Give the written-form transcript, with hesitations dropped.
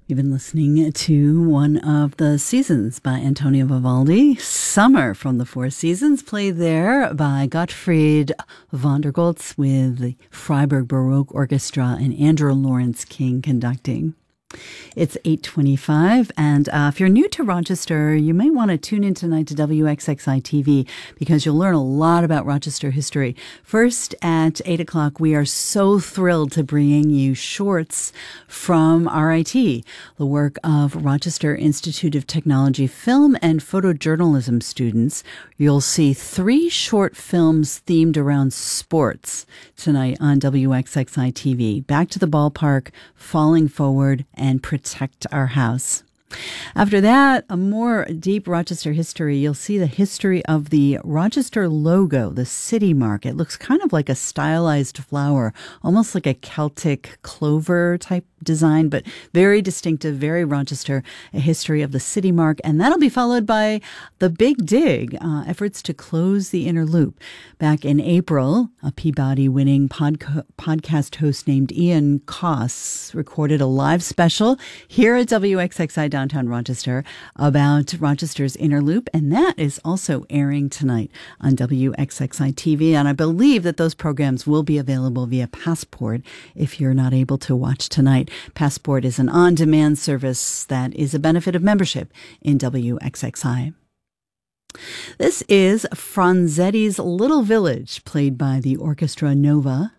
You've been listening to one of the seasons by Antonio Vivaldi, Summer from the Four Seasons, played there by Gottfried von der Goltz with the Freiburg Baroque Orchestra and Andrew Lawrence King conducting. It's 8:25, and if you're new to Rochester, you may want to tune in tonight to WXXI TV because you'll learn a lot about Rochester history. First, at 8 o'clock, we are so thrilled to bring you shorts from RIT, the work of Rochester Institute of Technology film and photojournalism students. You'll see 3 short films themed around sports tonight on WXXI TV. Back to the Ballpark, Falling Forward, and Protect Our House. After that, a more deep Rochester history. You'll see the history of the Rochester logo, the City Mark. It looks kind of like a stylized flower, almost like a Celtic clover type design, but very distinctive, very Rochester, a history of the City Mark. And that'll be followed by the Big Dig, efforts to close the inner loop. Back in April, a Peabody-winning podcast host named Ian Koss recorded a live special here at WXXI downtown Rochester about Rochester's inner loop, and that is also airing tonight on WXXI TV. And I believe that those programs will be available via Passport if you're not able to watch tonight. Passport is an on-demand service that is a benefit of membership in WXXI. This is Franzetti's Little Village, played by the Orchestra Nova